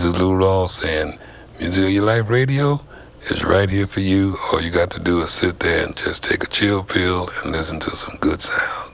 This is Lou Ross saying, Music of Your Life Radio is right here for you. All you got to do is sit there and just take a chill pill and listen to some good sound.